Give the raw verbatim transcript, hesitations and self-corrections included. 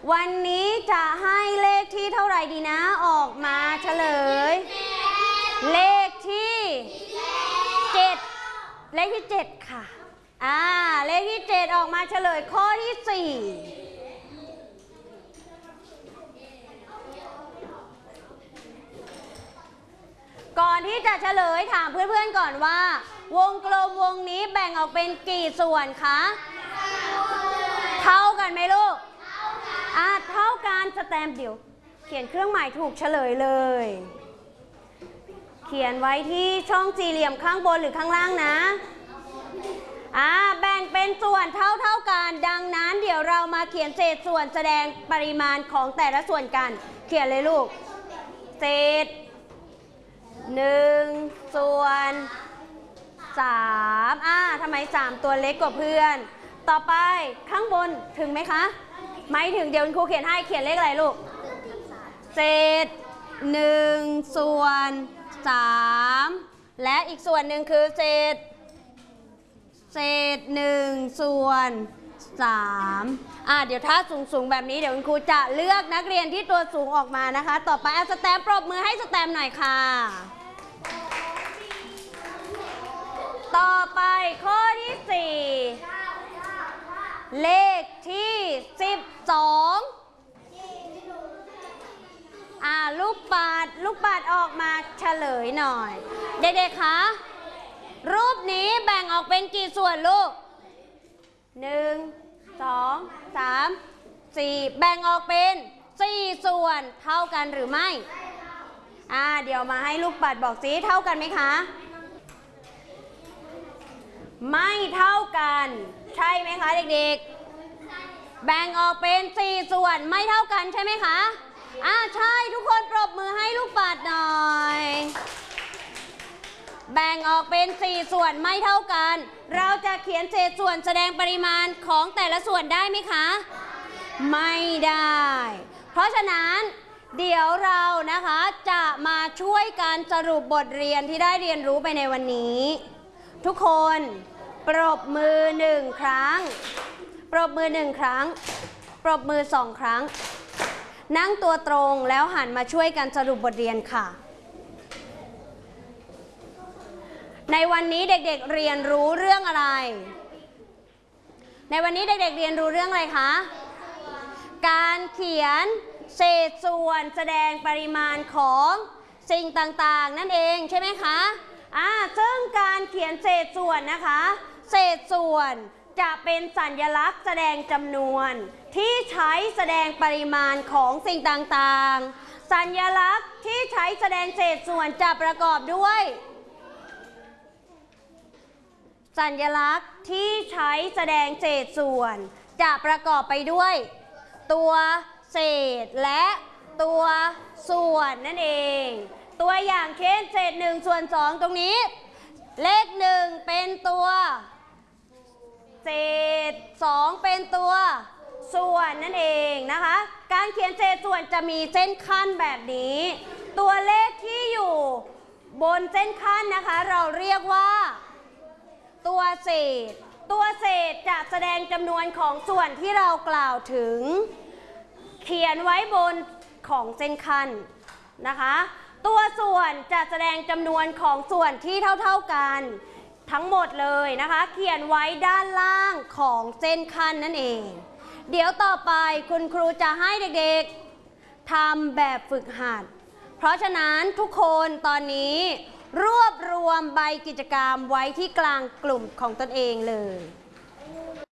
วันนี้จะให้เลขที่เท่าไหร่ดีนะออกมาเฉลยเลขที่เจ็ดเลขที่เจ็ดค่ะอ่าเลขที่เจ็ดออกมาเฉลยข้อที่สี่ก่อนที่จะเฉลยถามเพื่อนๆก่อนว่าวงกลมวงนี้แบ่งออกเป็นกี่ส่วนคะเท่ากันไหมลูกอ่าเท่ากันสแตมป์เดี๋ยวเขียนเครื่องหมายถูกเฉลยเลยเขียนไว้ที่ช่องสี่เหลี่ยมข้างบนหรือข้างล่างนะอ่าแบ่งเป็นส่วนเท่าเท่ากันดังนั้นเดี๋ยวเรามาเขียนเศษส่วนแสดงปริมาณของแต่ละส่วนกันเขียนเลยลูกเศษหนึ่งส่วนสามอ่าทำไมสามตัวเล็กกว่าเพื่อนต่อไปข้างบนถึงไหมคะไม่ถึงเดี๋ยวครูเขียนให้เขียนเลขอะไรลูกเศษหนึ่งส่วนสามและอีกส่วนหนึ่งคือเศษเศษหนึ่งส่วนสามอ่าเดี๋ยวถ้าสูงสูงแบบนี้เดี๋ยวคุณครูจะเลือกนักเรียนที่ตัวสูงออกมานะคะต่อไปเอาสแตมป์ปรบมือให้สแตมป์หน่อยค่ะต่อไปข้อที่สี่เลขที่สิบสองอ่าลูกปัดลูกปัดออกมาเฉลยหน่อยเด็กๆคะรูปนี้แบ่งออกเป็นกี่ส่วนลูกหนึ่งสองสามสี่แบ่งออกเป็นสี่ส่วนเท่ากันหรือไม่อ่าเดี๋ยวมาให้ลูกปัดบอกสิเท่ากันไหมคะไม่เท่ากันใช่ไหมคะเด็กๆแบ่งออกเป็นสี่ส่วนไม่เท่ากันใช่ไหมคะอ่าใช่ทุกคนปรบมือให้ลูกปัดหน่อยแบ่งออกเป็นสี่ส่วนไม่เท่ากันเราจะเขียนเศษส่วนแสดงปริมาณของแต่ละส่วนได้ไหมคะไม่ได้เพราะฉะนั้นเดี๋ยวเรานะคะจะมาช่วยกันสรุปบทเรียนที่ได้เรียนรู้ไปในวันนี้ทุกคนปรบมือหนึ่งครั้งปรบมือหนึ่งครั้งปรบมือสองครั้งนั่งตัวตรงแล้วหันมาช่วยกันสรุปบทเรียนค่ะในวันนี้เด็กๆเรียนรู้เรื่องอะไรในวันนี้เด็กๆเรียนรู้เรื่องอะไรคะการเขียนเศษส่วนแสดงปริมาณของสิ่งต่างๆนั่นเองใช่ไหมคะอ่าซึ่งการเขียนเศษส่วนนะคะเศษส่วนจะเป็นสัญลักษณ์แสดงจำนวนที่ใช้แสดงปริมาณของสิ่งต่างๆสัญลักษณ์ที่ใช้แสดงเศษส่วนจะประกอบด้วยสัญลักษณ์ที่ใช้แสดงเศษส่วนจะประกอบไปด้วยตัวเศษและตัวส่วนนั่นเองตัวอย่างเช่นเศษหนึ่งส่วนสองตรงนี้เลขหนึ่งเป็นตัวเศษสองเป็นตัวส่วนนั่นเองนะคะการเขียนเศษส่วนจะมีเส้นขั้นแบบนี้ตัวเลขที่อยู่บนเส้นขั้นนะคะเราเรียกว่าตัวเศษตัวเศษจะแสดงจำนวนของส่วนที่เรากล่าวถึงเขียนไว้บนของเส้นขั้นนะคะตัวส่วนจะแสดงจำนวนของส่วนที่เท่าๆกันทั้งหมดเลยนะคะเขียนไว้ด้านล่างของเส้นขั้นนั่นเองเดี๋ยวต่อไปคุณครูจะให้เด็กๆทำแบบฝึกหัดเพราะฉะนั้นทุกคนตอนนี้รวบรวมใบกิจกรรมไว้ที่กลางกลุ่มของตนเองเลย